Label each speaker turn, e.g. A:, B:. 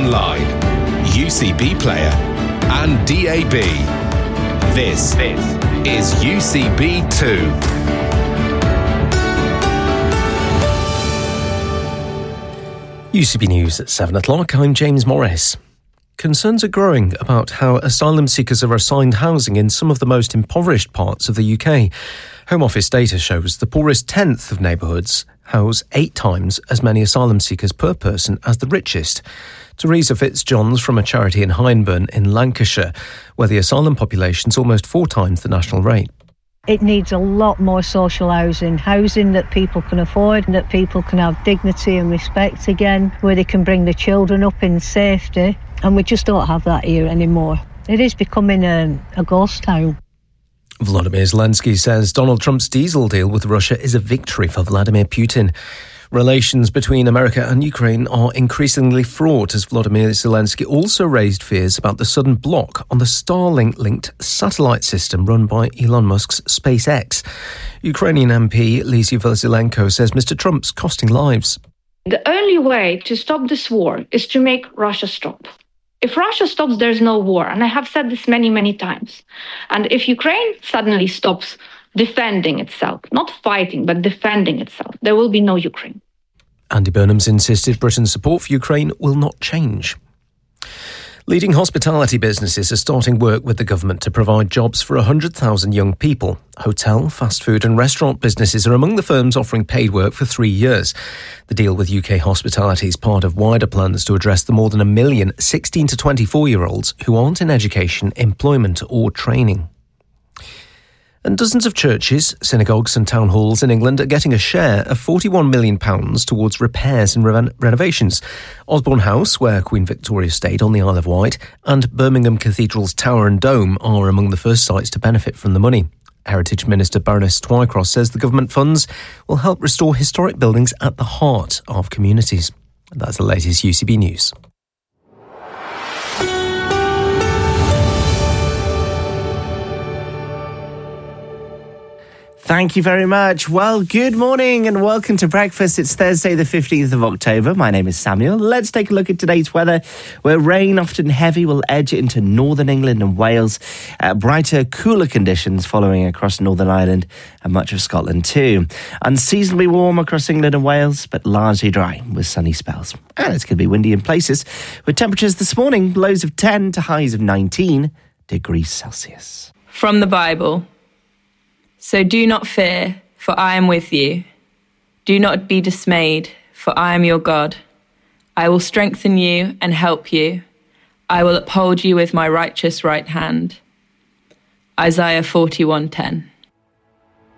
A: online, UCB Player and DAB. This is UCB2.
B: UCB News at 7 o'clock, I'm James Morris. Concerns are growing about how asylum seekers are assigned housing in some of the most impoverished parts of the UK. Home Office data shows the poorest tenth of neighbourhoods house 8 times as many asylum seekers per person as the richest. Teresa Fitzjohns from a charity in Hyndburn in Lancashire, where the asylum population is almost 4 times the national rate.
C: It needs a lot more social housing that people can afford, that people can have dignity and respect again, where they can bring the children up in safety, and we just don't have that here anymore. It is becoming a ghost town.
B: Volodymyr Zelensky says Donald Trump's diesel deal with Russia is a victory for Vladimir Putin. Relations between America and Ukraine are increasingly fraught as Volodymyr Zelensky also raised fears about the sudden block on the Starlink-linked satellite system run by Elon Musk's SpaceX. Ukrainian MP Lysy Vasylenko says Mr. Trump's costing lives.
D: The only way to stop this war is to make Russia stop. If Russia stops, there's no war. And I have said this many, many times. And if Ukraine suddenly stops defending itself, not fighting, but defending itself, there will be no Ukraine.
B: Andy Burnham's insisted Britain's support for Ukraine will not change. Leading hospitality businesses are starting work with the government to provide jobs for 100,000 young people. Hotel, fast food and restaurant businesses are among the firms offering paid work for 3 years. The deal with UK Hospitality is part of wider plans to address the more than 1 million 16 to 24-year-olds who aren't in education, employment or training. And dozens of churches, synagogues and town halls in England are getting a share of £41 million towards repairs and renovations. Osborne House, where Queen Victoria stayed on the Isle of Wight, and Birmingham Cathedral's Tower and Dome are among the first sites to benefit from the money. Heritage Minister Baroness Twycross says the government funds will help restore historic buildings at the heart of communities. That's the latest UCB News.
E: Thank you very much. Well, good morning and welcome to breakfast. It's Thursday, the 15th of October. My name is Samuel. Let's take a look at today's weather, where rain, often heavy, will edge into northern England and Wales. Brighter, cooler conditions following across Northern Ireland and much of Scotland too. Unseasonably warm across England and Wales, but largely dry with sunny spells. And it's going to be windy in places, with temperatures this morning, lows of 10 to highs of 19 degrees Celsius.
F: From the Bible. So do not fear, for I am with you. Do not be dismayed, for I am your God. I will strengthen you and help you. I will uphold you with my righteous right hand. Isaiah 41:10.